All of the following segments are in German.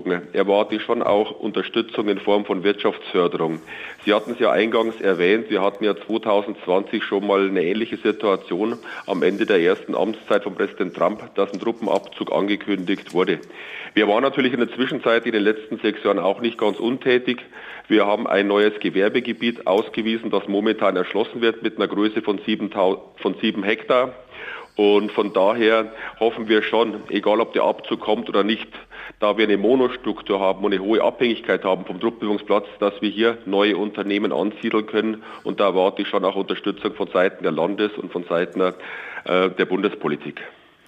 Truppen erwarte ich schon auch Unterstützung in Form von Wirtschaftsförderung. Sie hatten es ja eingangs erwähnt, wir hatten ja 2020 schon mal eine ähnliche Situation am Ende der ersten Amtszeit von Präsident Trump, dass ein Truppenabzug angekündigt wurde. Wir waren natürlich in der Zwischenzeit in den letzten 6 Jahren auch nicht ganz untätig. Wir haben ein neues Gewerbegebiet ausgewiesen, das momentan erschlossen wird mit einer Größe von 7 Hektar. Und von daher hoffen wir schon, egal ob der Abzug kommt oder nicht, da wir eine Monostruktur haben und eine hohe Abhängigkeit haben vom Truppenübungsplatz, dass wir hier neue Unternehmen ansiedeln können. Und da erwarte ich schon auch Unterstützung von Seiten der Landes- und von Seiten der Bundespolitik.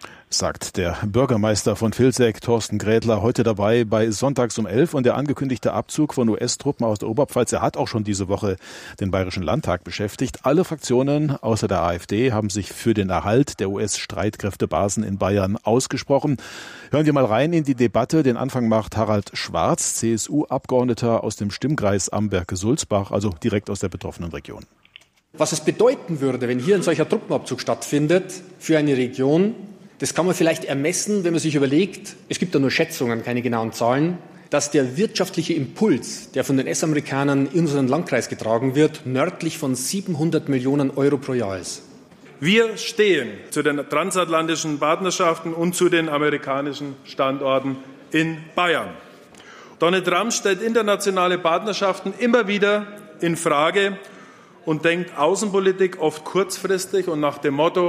Sagt der Bürgermeister von Vilseck, Thorsten Grädler, heute dabei bei Sonntags um 11. Und der angekündigte Abzug von US-Truppen aus der Oberpfalz, er hat auch schon diese Woche den Bayerischen Landtag beschäftigt. Alle Fraktionen außer der AfD haben sich für den Erhalt der US-Streitkräftebasen in Bayern ausgesprochen. Hören wir mal rein in die Debatte. Den Anfang macht Harald Schwarz, CSU-Abgeordneter aus dem Stimmkreis Amberg-Sulzbach, also direkt aus der betroffenen Region. Was es bedeuten würde, wenn hier ein solcher Truppenabzug stattfindet für eine Region, das kann man vielleicht ermessen, wenn man sich überlegt, es gibt da nur Schätzungen, keine genauen Zahlen, dass der wirtschaftliche Impuls, der von den US-Amerikanern in unseren Landkreis getragen wird, nördlich von 700 Millionen Euro pro Jahr ist. Wir stehen zu den transatlantischen Partnerschaften und zu den amerikanischen Standorten in Bayern. Donald Trump stellt internationale Partnerschaften immer wieder in Frage und denkt Außenpolitik oft kurzfristig und nach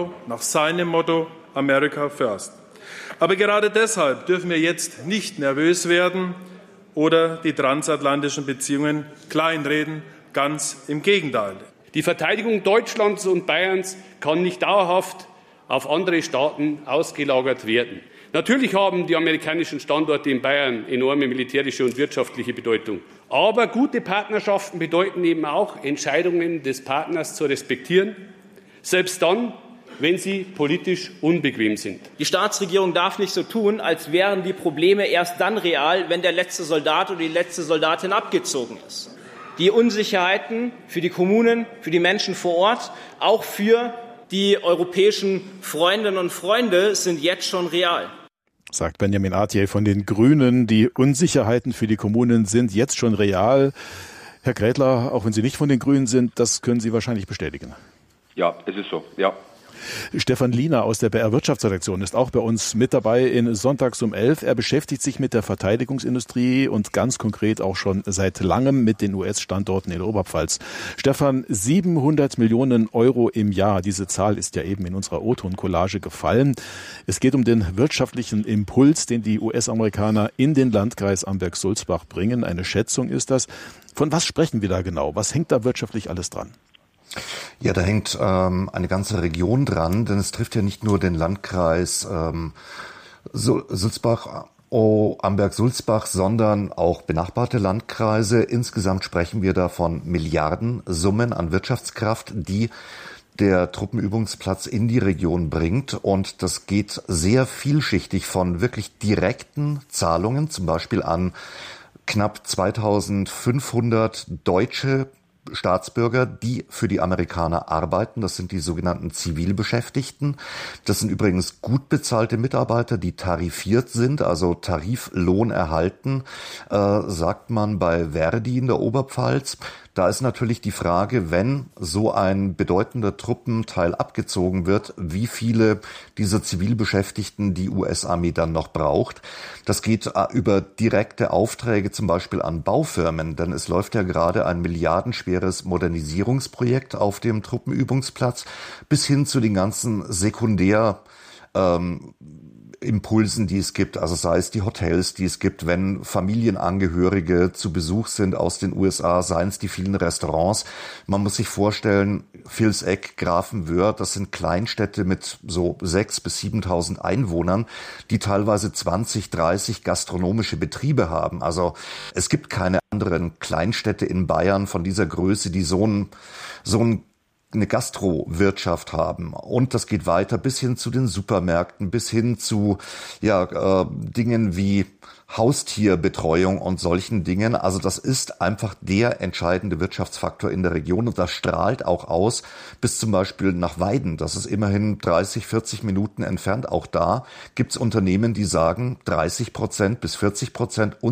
seinem Motto, America First. Aber gerade deshalb dürfen wir jetzt nicht nervös werden oder die transatlantischen Beziehungen kleinreden. Ganz im Gegenteil. Die Verteidigung Deutschlands und Bayerns kann nicht dauerhaft auf andere Staaten ausgelagert werden. Natürlich haben die amerikanischen Standorte in Bayern enorme militärische und wirtschaftliche Bedeutung. Aber gute Partnerschaften bedeuten eben auch, Entscheidungen des Partners zu respektieren, selbst dann, wenn sie politisch unbequem sind. Die Staatsregierung darf nicht so tun, als wären die Probleme erst dann real, wenn der letzte Soldat oder die letzte Soldatin abgezogen ist. Die Unsicherheiten für die Kommunen, für die Menschen vor Ort, auch für die europäischen Freundinnen und Freunde sind jetzt schon real. Sagt Benjamin Atje von den Grünen. Die Unsicherheiten für die Kommunen sind jetzt schon real. Herr Grädler, auch wenn Sie nicht von den Grünen sind, das können Sie wahrscheinlich bestätigen. Ja, es ist so, ja. Stefan Liener aus der BR Wirtschaftsredaktion ist auch bei uns mit dabei in Sonntags um 11. Er beschäftigt sich mit der Verteidigungsindustrie und ganz konkret auch schon seit langem mit den US-Standorten in der Oberpfalz. Stefan, 700 Millionen Euro im Jahr. Diese Zahl ist ja eben in unserer O-Ton-Collage gefallen. Es geht um den wirtschaftlichen Impuls, den die US-Amerikaner in den Landkreis Amberg-Sulzbach bringen. Eine Schätzung ist das. Von was sprechen wir da genau? Was hängt da wirtschaftlich alles dran? Ja, da hängt eine ganze Region dran, denn es trifft ja nicht nur den Landkreis Sulzbach, Amberg-Sulzbach, sondern auch benachbarte Landkreise. Insgesamt sprechen wir da von Milliardensummen an Wirtschaftskraft, die der Truppenübungsplatz in die Region bringt. Und das geht sehr vielschichtig von wirklich direkten Zahlungen, zum Beispiel an knapp 2500 deutsche Staatsbürger, die für die Amerikaner arbeiten. Das sind die sogenannten Zivilbeschäftigten. Das sind übrigens gut bezahlte Mitarbeiter, die tarifiert sind, also Tariflohn erhalten, sagt man bei Verdi in der Oberpfalz. Da ist natürlich die Frage, wenn so ein bedeutender Truppenteil abgezogen wird, wie viele dieser Zivilbeschäftigten die US-Armee dann noch braucht. Das geht über direkte Aufträge zum Beispiel an Baufirmen, denn es läuft ja gerade ein milliardenschweres Modernisierungsprojekt auf dem Truppenübungsplatz bis hin zu den ganzen Impulsen, die es gibt, also sei es die Hotels, die es gibt, wenn Familienangehörige zu Besuch sind aus den USA, seien es die vielen Restaurants. Man muss sich vorstellen, Vilseck, Grafenwöhr, das sind Kleinstädte mit so 6.000 bis 7.000 Einwohnern, die teilweise 20, 30 gastronomische Betriebe haben. Also es gibt keine anderen Kleinstädte in Bayern von dieser Größe, die so eine Gastrowirtschaft haben. Und das geht weiter bis hin zu den Supermärkten, bis hin zu Dingen wie Haustierbetreuung und solchen Dingen. Also das ist einfach der entscheidende Wirtschaftsfaktor in der Region und das strahlt auch aus bis zum Beispiel nach Weiden. Das ist immerhin 30, 40 Minuten entfernt. Auch da gibt's Unternehmen, die sagen, 30% bis 40%